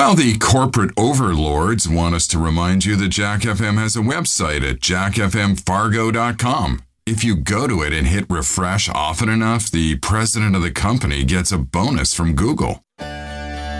Well, the corporate overlords want us to remind you that Jack FM has a website at jackfmfargo.com. If you go to it and hit refresh often enough, the president of the company gets a bonus from Google.